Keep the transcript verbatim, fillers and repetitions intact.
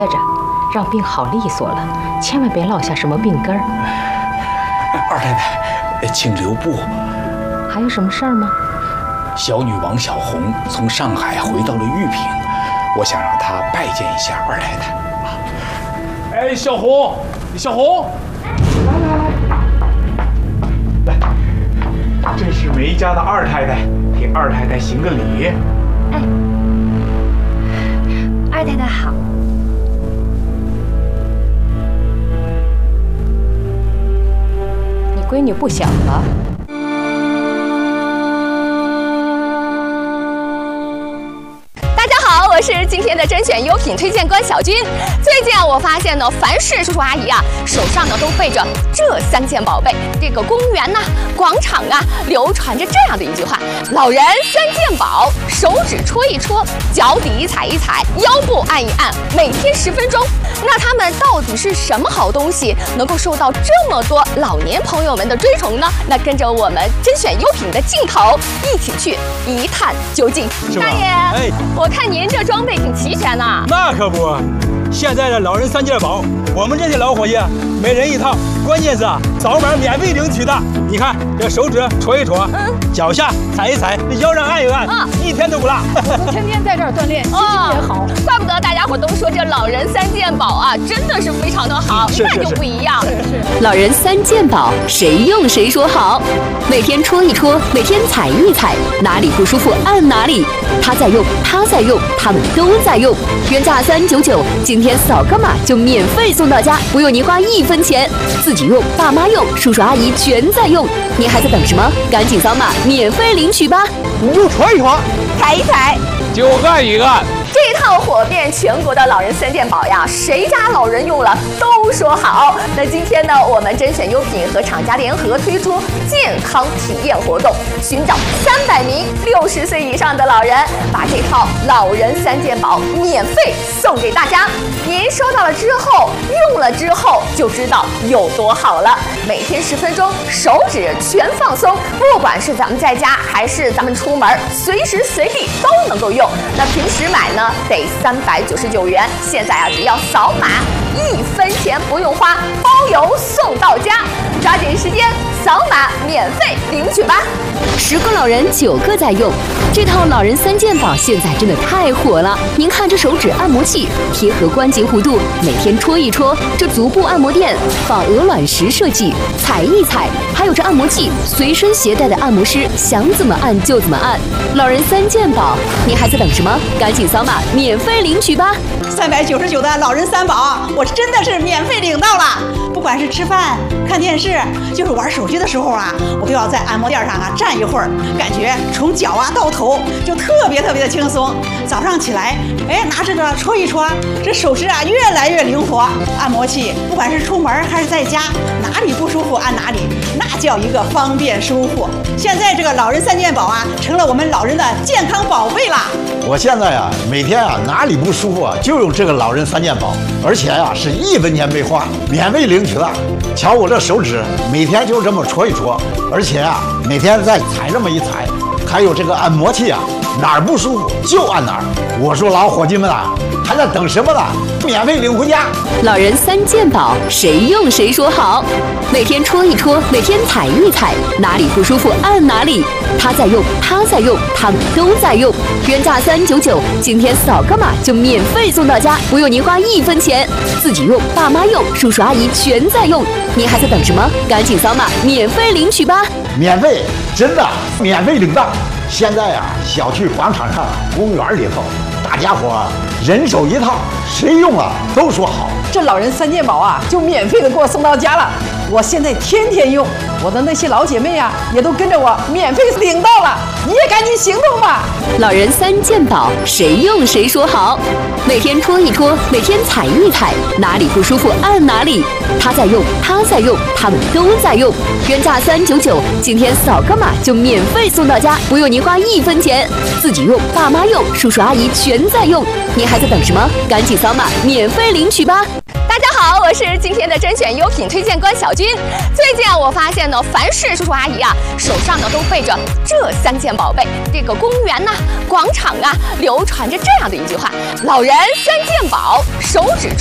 接着，让病好利索了，千万别落下什么病根儿。 二太太，请留步。 还有什么事儿吗？ 小女王小红从上海回到了玉屏，我想让她拜见一下二太太。哎，小红，小红，来来来，这是梅家的二太太，给二太太行个礼。 哎，二太太好。 你闺女不小了。 我是今天的甄选优品推荐官小军。最近啊，我发现呢，凡是叔叔阿姨啊，手上呢都背着这三件宝贝。这个公园呐、啊、广场啊，流传着这样的一句话：老人三件宝，手指戳一戳，脚底踩一踩，腰部按一按，每天十分钟。那他们到底是什么好东西，能够受到这么多老年朋友们的追崇呢？那跟着我们甄选优品的镜头，一起去一探究竟。大爷，哎，我看您这装备挺齐全呐。 那可不，现在的老人三件宝，我们这些老伙计每人一套，关键是啊，扫码免费领取的。你看这手指戳一戳，嗯，脚下踩一踩，腰上按一按，啊，一天都不落。 天天在这儿锻炼，心情也好。 怪不得大家伙都说这老人三件宝啊，真的是非常的好，一看就不一样。 老人三件宝，谁用谁说好。每天戳一戳，每天踩一踩，哪里不舒服按哪里。他在用，他在用，他们都在用。原价三九九，今天扫个码就免费送到家，不用您花一分钱。自己用，爸妈用，叔叔阿姨全在用。您还在等什么？赶紧扫码，免费领取吧！ 你就戳一戳， 踩一踩， 就按一按。 这套火遍全国的老人三件宝呀，谁家老人用了都说好。那今天呢，我们甄选优品和厂家联合推出健康体验活动，寻找三百名六十岁以上的老人，把这套老人三件宝免费送给大家。您收到了之后，用了之后就知道有多好了。每天十分钟，手指全放松，不管是咱们在家还是咱们出门，随时随地都能够用。那平时买呢？得三百九十九元，现在啊，只要扫码，一分钱不用花，包邮送到家。抓紧时间扫码免费领取吧！ 十个老人九个在用，这套老人三件宝现在真的太火了。您看这手指按摩器，贴合关节弧度，每天戳一戳；这足部按摩垫，仿鹅卵石设计，踩一踩；还有这按摩器，随身携带的按摩师想怎么按就怎么按。老人三件宝，您还在等什么？赶紧扫码免费领取吧！ 三百九十九的老人三宝，我真的是免费领到了。不管是吃饭、看电视，就是玩手机的时候啊，我都要在按摩垫上啊站一会儿，感觉从脚啊到头就特别特别的轻松。早上起来，哎，拿着这戳一戳，这手指啊越来越灵活。按摩器不管是出门还是在家，哪里不舒服按哪里，那叫一个方便舒服。现在这个老人三件宝啊，成了我们老人的健康宝贝啦。 我现在啊，每天啊哪里不舒服啊，就用这个老人三件宝，而且啊是一分钱没花，免费领取了。瞧我这手指，每天就这么戳一戳，而且啊每天再踩这么一踩，还有这个按摩器啊，哪儿不舒服就按哪儿。我说老伙计们啊，还在等什么呢？免费领回家！ 老人三件宝，谁用谁说好。每天戳一戳，每天踩一踩，哪里不舒服按哪里。他在用，他在用，他们都在用。原价三九九，今天扫个码就免费送到家，不用您花一分钱。自己用，爸妈用，叔叔阿姨全在用。您还在等什么？赶紧扫码免费领取吧！ 免费，真的免费领到。现在啊，小区广场上、公园里头，大家伙人手一套，谁用啊都说好。 这老人三件宝啊，就免费的给我送到家了。我现在天天用，我的那些老姐妹啊，也都跟着我免费领到了。你也赶紧行动吧！ 老人三件宝，谁用谁说好。每天戳一戳，每天踩一踩，哪里不舒服按哪里。他在用，他在用，他们都在用。原价三九九，今天扫个码就免费送到家，不用您花一分钱。自己用，爸妈用，叔叔阿姨全在用。您还在等什么？赶紧扫码免费领取吧！ 大家好，我是今天的甄选优品推荐官小军。最近啊，我发现呢，凡是叔叔阿姨啊，手上呢都背着这三件宝贝。这个公园呐、广场啊，流传着这样的一句话：老人三件宝，手指。